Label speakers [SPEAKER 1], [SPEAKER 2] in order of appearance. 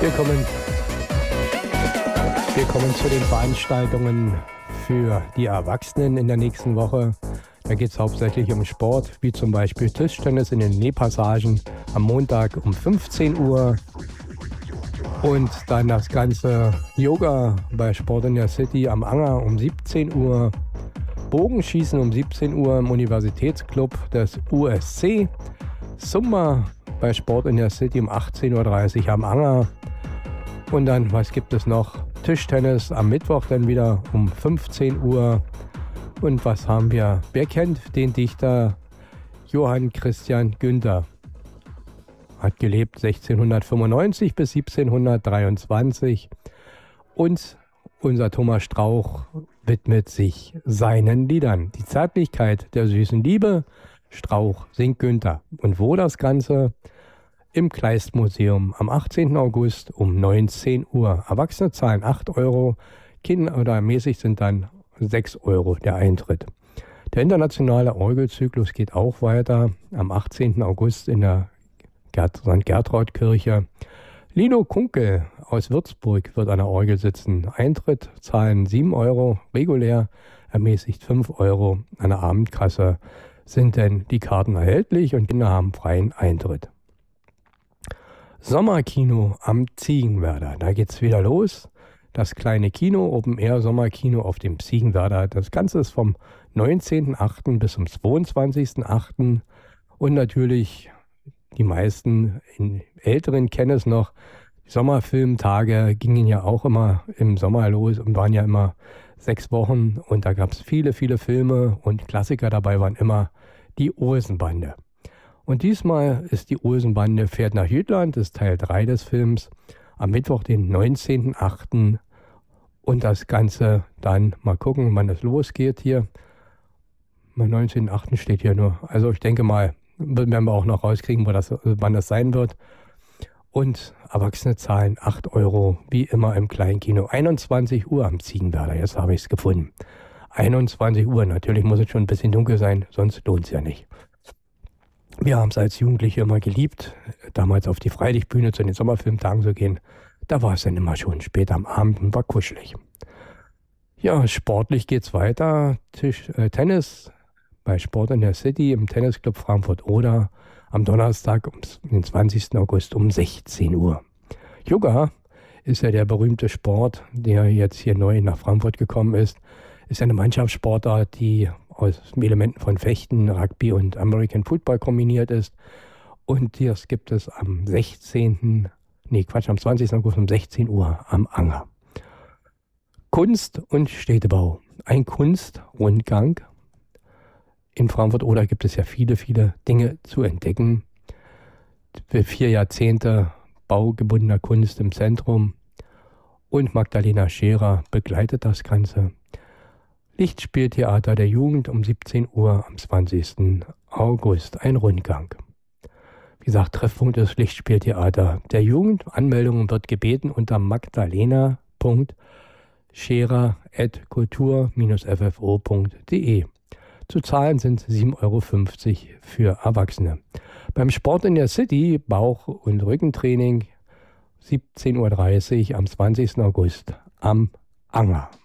[SPEAKER 1] Wir kommen zu den Veranstaltungen für die Erwachsenen in der nächsten Woche. Da geht es hauptsächlich um Sport, wie zum Beispiel Tischtennis in den Nähpassagen am Montag um 15 Uhr. Und dann das ganze Yoga bei Sport in der City am Anger um 17 Uhr. Bogenschießen um 17 Uhr im Universitätsclub des USC. Zumba bei Sport in der City um 18.30 Uhr am Anger. Und dann, was gibt es noch? Tischtennis am Mittwoch dann wieder um 15 Uhr. Und was haben wir? Wer kennt den Dichter Johann Christian Günther? Hat gelebt 1695 bis 1723. Und unser Thomas Strauch widmet sich seinen Liedern. Die Zärtlichkeit der süßen Liebe. Strauch singt Günther. Und wo das Ganze? Im Kleist-Museum am 18. August um 19 Uhr. Erwachsene zahlen 8 Euro, Kinder oder mäßig sind dann 6 Euro der Eintritt. Der internationale Orgelzyklus geht auch weiter am 18. August in der St. Gertraud-Kirche. Lino Kunkel aus Würzburg wird an der Orgel sitzen. Eintritt zahlen 7 Euro, regulär ermäßigt 5 Euro. An der Abendkasse sind denn die Karten erhältlich und Kinder haben freien Eintritt. Sommerkino am Ziegenwerder. Da geht's wieder los. Das kleine Kino, Open-Air-Sommerkino auf dem Ziegenwerder. Das Ganze ist vom 19.08. bis zum 22.08. Und natürlich, die meisten Älteren kennen es noch, die Sommerfilmtage gingen ja auch immer im Sommer los und waren ja immer 6 Wochen. Und da gab es viele, viele Filme und Klassiker dabei waren immer die Olsenbande. Und diesmal ist die Olsenbande fährt nach Jütland, das ist Teil 3 des Films, am Mittwoch, den 19.08. Und das Ganze dann, mal gucken, wann das losgeht hier. Am 19.08. steht hier nur, also ich denke mal, werden wir auch noch rauskriegen, wann das sein wird. Und Erwachsene zahlen 8 Euro, wie immer im Kleinkino. 21 Uhr am Ziegenwerder, jetzt habe ich es gefunden. 21 Uhr, natürlich muss es schon ein bisschen dunkel sein, sonst lohnt es ja nicht. Wir haben es als Jugendliche immer geliebt, damals auf die Freilichtbühne zu den Sommerfilmtagen zu gehen. Da war es dann immer schon spät am Abend und war kuschelig. Ja, sportlich geht's weiter. Tennis bei Sport in der City im Tennisclub Frankfurt-Oder am Donnerstag, den 20. August um 16 Uhr. Yoga ist ja der berühmte Sport, der jetzt hier neu nach Frankfurt gekommen ist. Ist eine Mannschaftssportart, die aus Elementen von Fechten, Rugby und American Football kombiniert ist. Und das gibt es am 20. August um 16 Uhr am Anger. Kunst und Städtebau. Ein Kunstrundgang. In Frankfurt-Oder gibt es ja viele, viele Dinge zu entdecken. Für 4 Jahrzehnte baugebundener Kunst im Zentrum. Und Magdalena Scherer begleitet das Ganze. Lichtspieltheater der Jugend um 17 Uhr am 20. August. Ein Rundgang. Wie gesagt, Treffpunkt des Lichtspieltheater der Jugend. Anmeldungen wird gebeten unter magdalena.scherer@kultur-ffo.de. Zu zahlen sind 7,50 Euro für Erwachsene. Beim Sport in der City Bauch- und Rückentraining 17.30 Uhr am 20. August am Anger.